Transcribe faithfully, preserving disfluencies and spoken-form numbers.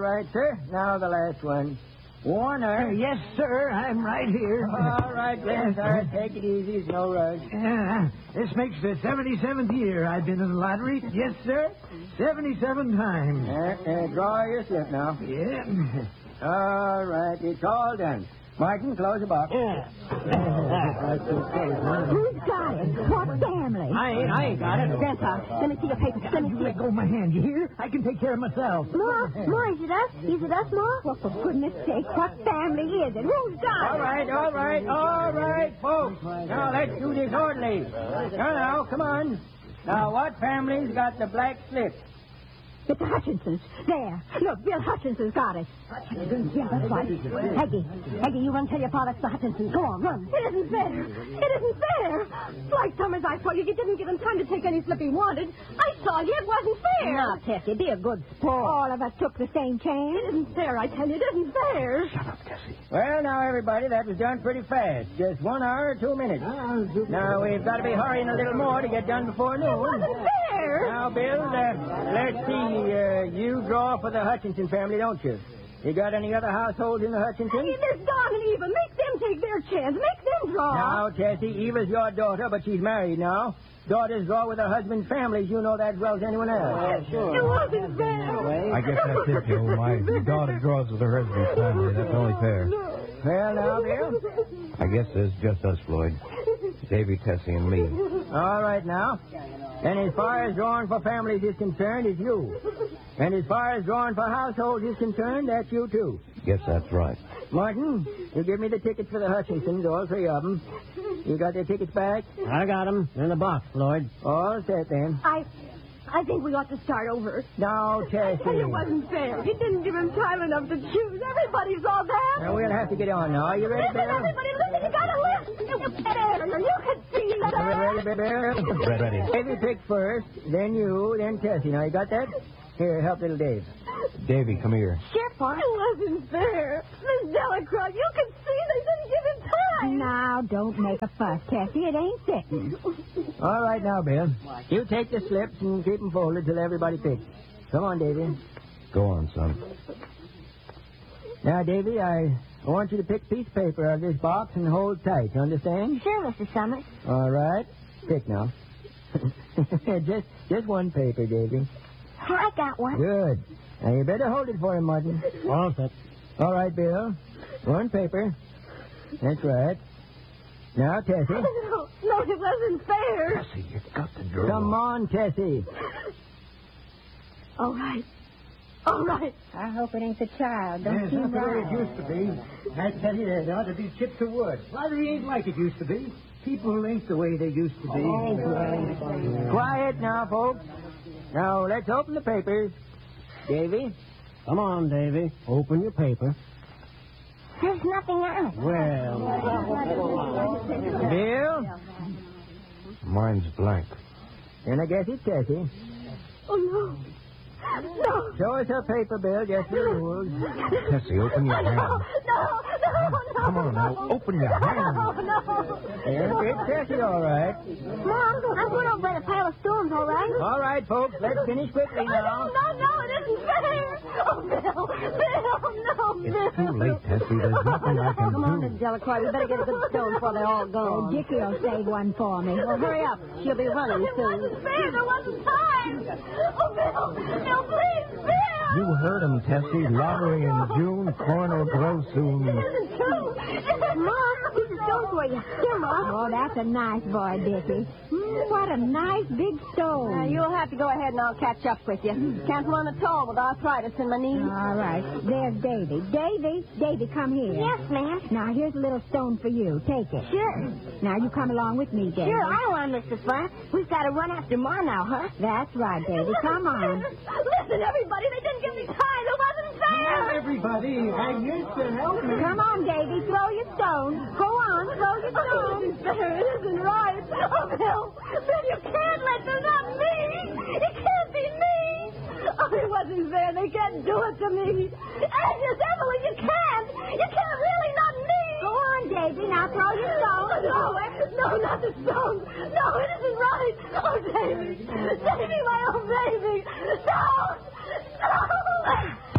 right, sir. Now the last one. Warner. Uh, yes, sir. I'm right here. All right, then, sir. Take it easy. It's no rush. Yeah, this makes the seventy-seventh year I've been in the lottery. Yes, sir. seventy-seven times. Uh, uh, draw your slip now. Yeah. All right. It's all done. Martin, close the box. Yeah. Who's got it? What family? I ain't, I ain't got it. Grandpa, let me see your papers. Let me You see let go of my hand, you hear? I can take care of myself. Ma, Ma, is it us? Is it us, Ma? Well, for goodness sake, what family is it? Who's got All it? right, all right, all right, folks. Now, let's do this orderly. Now, now, come on. Now, what family's got the black slip? It's the Hutchinsons. There. Look, Bill Hutchinson's got it. Hutchinsons? Yeah, that's right. Peggy, Peggy, you run tell your father it's the Hutchinsons. Go on, run. It isn't fair. It isn't fair. Like Summers, I told you, you didn't give him time to take any slip he wanted. I saw you. It wasn't fair. Now, Tessie, be a good sport. All of us took the same chance. It isn't fair, I tell you. It isn't fair. Shut up, Tessie. Well, now, everybody, that was done pretty fast. Just one hour, two minutes. Now, we've got to be hurrying a little more to get done before noon. It wasn't fair. Now, Bill, uh, let's see. Uh, you draw for the Hutchinson family, don't you? You got any other households in the Hutchinsons? Hey, there's Don and Eva. Make them take their chance. Make them draw. Now, Tessie, Eva's your daughter, but she's married now. Daughters draw with her husband's families. You know that as well as anyone else. Yeah, sure. It wasn't fair. I guess that's it, Joe. My daughter draws with her husband's family. That's only fair. Well, now, Bill? I guess there's just us, Floyd. Davy, Tessie, and me. All right, now. And as far as drawing for families is concerned, it's you. And as far as drawing for households is concerned, that's you, too. Guess that's right. Martin, you give me the tickets for the Hutchinsons, all three of them. You got their tickets back? I got them in the box, Floyd. All set, then. I... I think we ought to start over. Now, I tell Tessie. you, it wasn't fair. You didn't give him time enough to choose. Everybody's all there. Now, we'll have to get on now. Are you ready, Listen, Bill? everybody, listen. You got a list. You can You can see that. Are you ready, Bill? Ready. Davy pick first, then you, then Tessie. Now, you got that? Here, help little Dave. Davy, come here. Sure, Pop. It wasn't fair. Miss Delacroix, you can see they didn't give him time. Now, don't make a fuss, Tessie. It ain't fitting. All right, now, Bill. You take the slips and keep them folded till everybody picks. Come on, Davy. Go on, son. Now, Davy, I want you to pick a piece of paper out of this box and hold tight. You understand? Sure, Mister Summers. All right. Pick now. just, just one paper, Davy. I got one. Good. Now, you better hold it for him, Martin. All set. All right, Bill. One paper. That's right. Now, Tessie. No, no, it wasn't fair. Tessie, you've got to draw. Come on, Tessie. All right. All right. I hope it ain't the child. Don't Yes, seem that's the way right. it used to be. I tell you, there ought to be chips of wood. Lottery ain't like it used to be. People ain't the way they used to be. Oh, quiet now, folks. Now, let's open the papers. Davy? Come on, Davy. Open your paper. There's nothing on it. Well, Bill? Mine's blank. And I guess it's Tessie. Oh, no. No. Show us her paper, Bill, just the rules. Tessie, open your No, hand. no, no, no. Come on now, open your hand. No, no. Yeah, it's Tessie, all right. Mom, I'm going over by the pile of stones, all right? All right, folks, let's finish quickly No, now. no, no, it isn't fair. Oh, Bill, Bill, no, Bill. It's too late, Tessie. There's nothing I can Come on, do. Miss Delacroix. We better get a good stone before they're all gone. Dickie will save one for me. Well, hurry up. She'll be running It soon. wasn't fair. There wasn't time. Oh, Bill, Bill, please, Bill. You heard him, Tessie. Lottery in June, corn will grow soon. It isn't true. Mom, here's a stone for you. Here, Mom. Oh, that's a nice boy, Dickie. Mm, what a nice big stone. Now, you'll have to go ahead and I'll catch up with you. Can't run at all with arthritis in my knees. All right. There's Davy. Davy, Davy, come here. Yes, ma'am. Now, here's a little stone for you. Take it. Sure. Now, you come along with me, Davy. Sure, I don't want Missus Flat. We've got to run after Ma now, huh? That's right, Davy. Come on. Listen, everybody, they didn't give me time. It wasn't fair. everybody, I used to help me. Come on, Davy. Throw your stone. Go on. Throw your Oh, stone. it isn't fair. It isn't right. Oh, Bill. Bill, you can't let them. Not me. It can't be me. Oh, it wasn't fair. They can't do it to me. Agnes, Emily, you can't. You can't really, not me. Go on, Davy. Now throw your stone. No, no, not the stone. No, it isn't right. Oh, Davy. Davy, my own baby. No. No.